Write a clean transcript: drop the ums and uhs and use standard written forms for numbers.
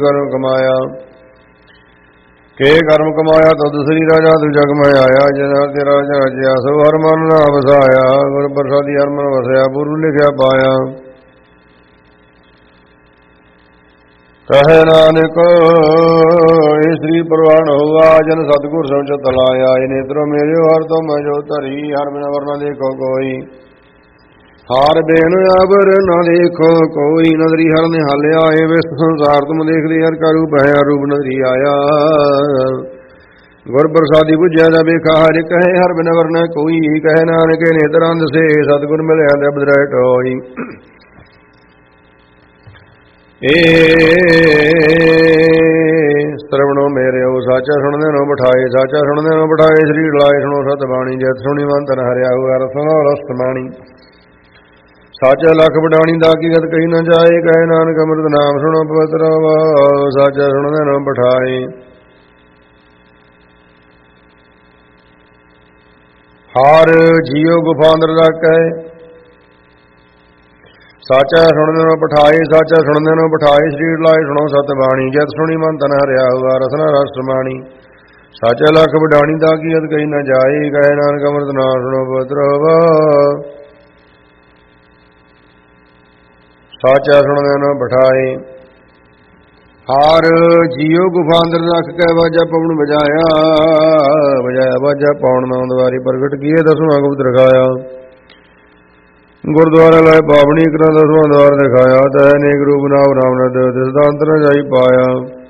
ਕਰਮ ਕਮਾਇਆ ਕੇ ਕਰਮ ਕਮਾਇਆ ਤਦ ਸ੍ਰੀ ਰਾਜਾ ਤੂੰ ਜਗ ਮੈਂ ਆਇਆ ਜਨ ਤੇ ਰਾਜ ਰਾਜਿਆ ਸੋ ਹਰ ਮਨ ਨਾ ਵਸਾਇਆ ਗੁਰ ਪ੍ਰਸਾਦੀ ਹਰ ਮਨ ਵਸਿਆ ਪੁਰੂ ਲਿਖਿਆ ਪਾਇਆ ਕਹੇ ਨਾਨਕ ਇਹ ਸ੍ਰੀ ਪ੍ਰਵਾਨ ਹੋਆ ਜਨ ਸਤਿਗੁਰ ਸਮਝ ਤਲਾਇਆ ਇਹ ਨੇਤਰੋ ਮੇਰੇ ਹਰ ਤੋਂ ਮੈਂ ਜੋ ਧਰੀ ਹਰ ਬਿਨ ਵਰਨਾ ਦੇਖੋ ਕੋਈ ਹਾਰ ਬੇਨ ਅਬਰ ਨਾ ਦੇਖੋ ਕੋਈ ਨਦਰੀ ਹਰ ਨਿਹਾਲਿਆ ਇਹ ਵਿਸਤ ਸੰਸਾਰ ਤੁਮ ਦੇਖਦੇ ਹਰ ਕਾ ਰੂਪ ਹੈ ਰੂਪ ਨਦਰੀ ਆਇਆ ਗੁਰ ਪ੍ਰਸਾਦੀ ਬੁਝਿਆ ਦਾ ਵੇਖਾ ਹਰਿ ਕਹੇ ਹਰ ਬਿਨ ਵਰਨਾ ਕੋਈ ਕਹੇ ਨਾਨਕੇ ਨੇਤਰਾਂ ਦਸੇ ਸਤਿਗੁਰ ਮਿਲਿਆ ਤੇ ਬਦਰਾਇ ਟੋਈ ਸਰਵਣੋ ਮੇਰੇ ਉਹ ਸਾਚਾ ਸੁਣਦੇ ਨੋ ਬਿਠਾਏ ਸਾਚਾ ਸੁਣਦੇ ਨੋ ਬਿਠਾਏ ਸ੍ਰੀ ਲਾਏ ਸੁਣੋ ਸਤ ਬਾਣੀ ਜਤ ਸੁਣੀ ਮਨ ਤਨ ਹਰਿਆ ਅਰ ਸੁਣੋ ਰਸਤ ਬਾਣੀ ਸਾਚਾ ਲਖ ਵਡਾਣੀ ਦਾ ਕੀਰਤ ਕਹੀ ਨਾ ਜਾਏ ਕਹੇ ਨਾਨਕ ਅੰਮ੍ਰਿਤ ਨਾਮ ਸੁਣੋ ਪਵਿੱਤਰ ਸਾਚਾ ਸੁਣਦੇ ਨੋ ਬਿਠਾਏ ਹਾਰ ਜੀਉ ਗੁਫਾ ਅੰਦਰ ਰੱਖੈ ਸਾਚਾ ਸੁਣਦੇ ਨੂੰ ਬਿਠਾਏ ਸਾਚਾ ਸੁਣਦੇ ਨੂੰ ਬਿਠਾਏ ਸਰੀਰ ਲਾਏ ਸੁਣੋ ਸਤ ਬਾਣੀ ਜਤ ਸੁਣੀ ਮਨ ਤਨ ਹਰਿਆ ਹੋਆ ਰਸਨਾ ਰਸ ਬਾਣੀ ਸਾਚਾ ਲਖ ਵਡਾਣੀ ਦਾ ਕੀਰਤ ਕਹੀ ਨਾ ਜਾਏ ਕਹੇ ਨਾਨਕ ਅੰਮ੍ਰਿਤ ਨਾਮ ਸੁਣੋ ਪਵਿੱਤਰ ਹੋਵਾ ਸਾਚਾ ਸੁਣਦੇ ਨੂੰ ਬਿਠਾਏ ਹਾਰ ਜੀਉ ਗੁਫਾ ਅੰਦਰ ਰੱਖ ਕੇ ਵਾਜਾ ਪਵਨ ਵਜਾਇਆ ਵਜਾਇਆ ਵਾਜਾ ਪਾਉਣ ਨਾ ਦੁਆਰੀ ਪ੍ਰਗਟ ਕੀਏ ਦਸਵਾਂ ਗੁਪਤ ਰਖਾਇਆ ਗੁਰਦੁਆਰਾ ਲਾਏ ਬਾਵਣੀ ਕਰਾਂ ਦਸਵਾਂ ਦਵਾਰ ਦਿਖਾਇਆ ਤੈ ਅਨੇਕ ਰੂਪ ਨਾਮ ਰਾਮ ਨਦ ਤਿਸ ਦਾ ਅੰਤਰ ਜਾਈ ਪਾਇਆ